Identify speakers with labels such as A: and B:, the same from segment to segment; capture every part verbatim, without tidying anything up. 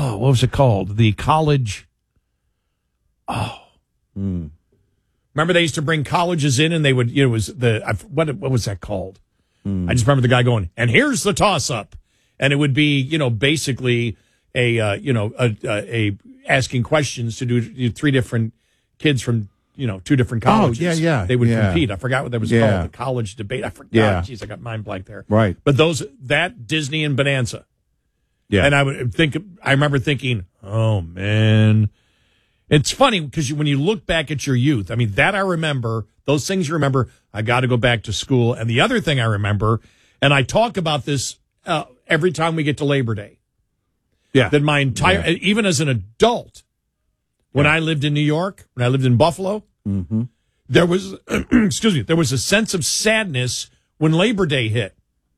A: oh, what was it called? The college. Oh.
B: Mm.
A: Remember they used to bring colleges in and they would, you know, it was the, I, what, what was that called?
B: Mm.
A: I just remember the guy going, and here's the toss up. And it would be, you know, basically a, uh, you know, a, a, a asking questions to do, do three different kids from, you know, two different colleges.
B: Oh, yeah, yeah.
A: They would
B: yeah.
A: compete. I forgot what that was
B: yeah.
A: called. The college debate. I forgot.
B: Yeah.
A: Jeez, I got mind blank there.
B: Right.
A: But those, that Disney and Bonanza.
B: Yeah.
A: And I would think, I remember thinking, oh, man. It's funny because you, when you look back at your youth, I mean, that I remember, those things you remember, I got to go back to school. And the other thing I remember, and I talk about this uh, every time we get to Labor Day.
B: Yeah.
A: That my entire,
B: yeah.
A: even as an adult, when yeah. I lived in New York, when I lived in Buffalo,
B: mm-hmm.
A: there was, excuse me, there was a sense of sadness when Labor Day hit.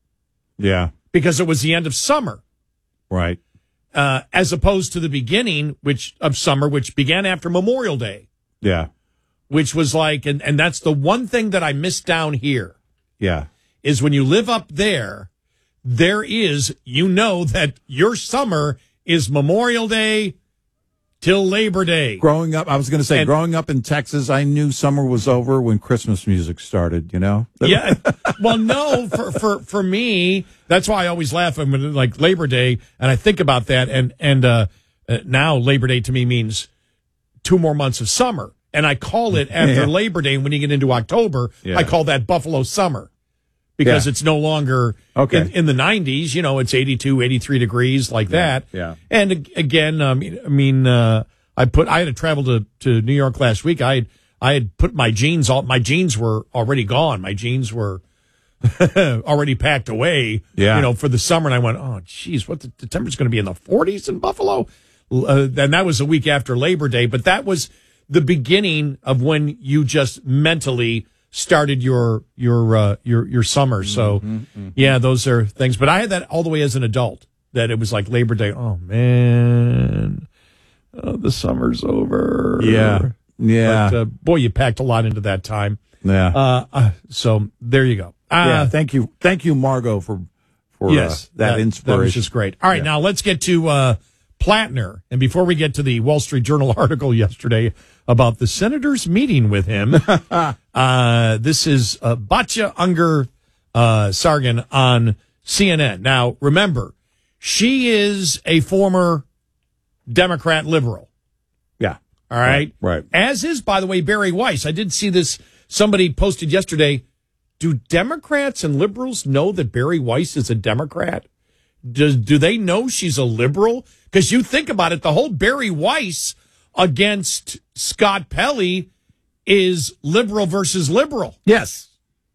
B: Yeah.
A: Because it was the end of summer.
B: Right.
A: Uh, as opposed to the beginning, which of summer, which began after Memorial Day.
B: Yeah.
A: Which was like, and, and that's the one thing that I miss down here.
B: Yeah.
A: Is when you live up there, there is, you know that your summer is Memorial Day till Labor Day.
B: Growing up, I was going to say, and, growing up in Texas, I knew summer was over when Christmas music started, you know?
A: Yeah. Well, no, for, for, for me, that's why I always laugh when like Labor Day, and I think about that, and, and uh, uh, now Labor Day to me means two more months of summer. And I call it after yeah. Labor Day, and when you get into October, yeah. I call that Buffalo summer. Because yeah. it's no longer
B: okay.
A: in, in the nineties, you know, it's eighty-two, eighty-three degrees like
B: yeah.
A: that.
B: Yeah.
A: And again, um, I mean, uh, I put, I had to travel to, to New York last week. I had, I had put my jeans all, my jeans were already gone. My jeans were already packed away,
B: yeah.
A: you know, for the summer. And I went, oh, geez, what the, the temperature's going to be in the forties in Buffalo? Uh, and that was a week after Labor Day. But that was the beginning of when you just mentally started your your uh, your your summer. So
B: mm-hmm, mm-hmm.
A: yeah, those are things. But I had that all the way as an adult. That it was like Labor Day. Oh man, oh, the summer's over.
B: Yeah, yeah.
A: But, uh, boy, you packed a lot into that time.
B: Yeah.
A: Uh, uh, so there you go. Uh,
B: yeah. Thank you, thank you, Margot, for for
A: yes,
B: uh, that,
A: that
B: inspiration.
A: That was just great. All right, yeah. Now let's get to uh, Plattner. And before we get to the Wall Street Journal article yesterday about the senators meeting with him, uh, this is uh, Batya Unger uh, Sargon on C N N. Now, remember, she is a former Democrat liberal.
B: Yeah.
A: All right?
B: Right. right.
A: As is, by the way, Barry Weiss. I did see this. Somebody posted yesterday, do Democrats and liberals know that Barry Weiss is a Democrat? Does, do they know she's a liberal? Because you think about it, the whole Barry Weiss against Scott Pelley is liberal versus liberal.
B: Yes.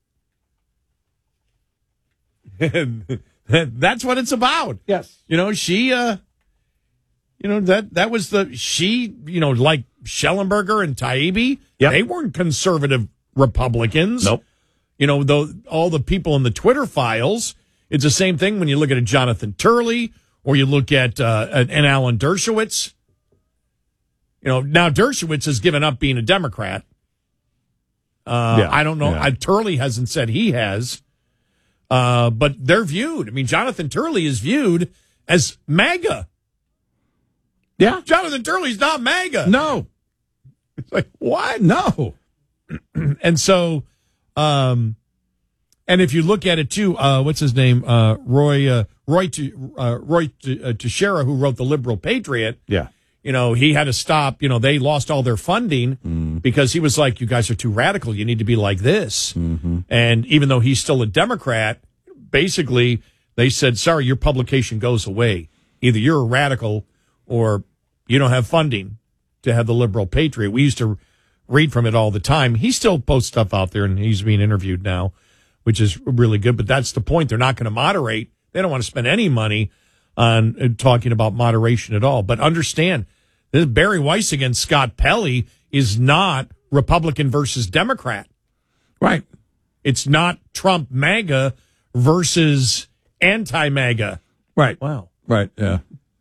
A: That's what it's about.
B: Yes.
A: You know, she, uh, you know, that, that was the, she, you know, like Schellenberger and Taibbi,
B: yep.
A: they weren't conservative Republicans.
B: Nope.
A: You know, though all the people in the Twitter files, it's the same thing when you look at a Jonathan Turley or you look at uh, an Alan Dershowitz. You know, now Dershowitz has given up being a Democrat. Uh,
B: yeah,
A: I don't know.
B: yeah.
A: I, Turley hasn't said he has. Uh, but they're viewed. I mean, Jonathan Turley is viewed as MAGA.
B: Yeah.
A: Jonathan Turley's not MAGA.
B: No.
A: It's like, what?
B: No.
A: And so, um, and if you look at it too, uh, what's his name? Uh, Roy, uh, Roy, uh, Roy Teixeira, who wrote The Liberal Patriot.
B: Yeah.
A: You know, he had to stop. You know, they lost all their funding
B: mm.
A: because he was like, you guys are too radical. You need to be like this.
B: Mm-hmm.
A: And even though he's still a Democrat, basically they said, sorry, your publication goes away. Either you're a radical or you don't have funding to have the Liberal Patriot. We used to read from it all the time. He still posts stuff out there and he's being interviewed now, which is really good. But that's the point. They're not going to moderate. They don't want to spend any money on uh, talking about moderation at all. But understand, this Barry Weiss against Scott Pelley is not Republican versus Democrat.
B: Right.
A: It's not Trump MAGA versus anti-MAGA.
B: Right.
A: Wow.
B: Right. Yeah.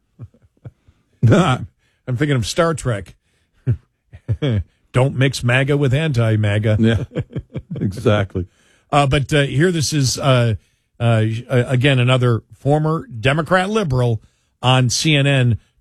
A: I'm thinking of Star Trek. Don't mix MAGA with anti-MAGA.
B: Yeah. Exactly.
A: uh, but uh, here, this is uh, uh, again another former Democrat liberal on C N N